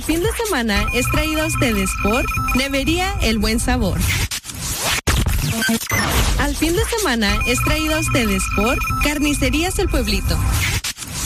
Al fin de semana es traído a ustedes por Nevería El Buen Sabor. Al fin de semana es traído a ustedes por Carnicerías El Pueblito.